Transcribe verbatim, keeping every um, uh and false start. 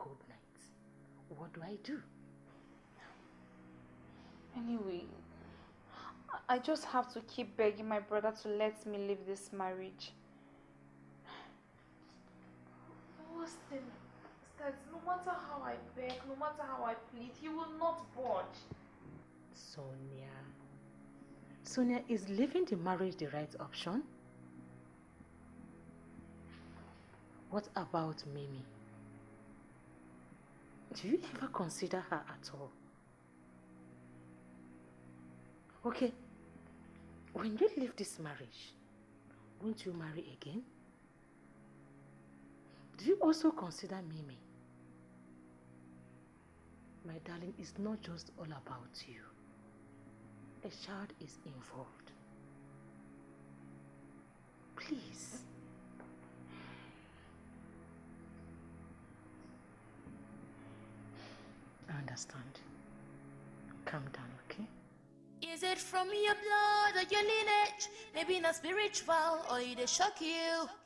cold nights. What do I do? Anyway, I just have to keep begging my brother to let me leave this marriage. The worst thing is that no matter how I beg, no matter how I plead, he will not budge. Sonia. Sonia, is leaving the marriage the right option? What about Mimi? Do you ever consider her at all? Okay, when you leave this marriage, won't you marry again? Do you also consider Mimi? My darling, it's not just all about you. A child is involved. Please. I understand. Calm down, okay? Is it from your blood or your lineage? Maybe not spiritual or it shock you.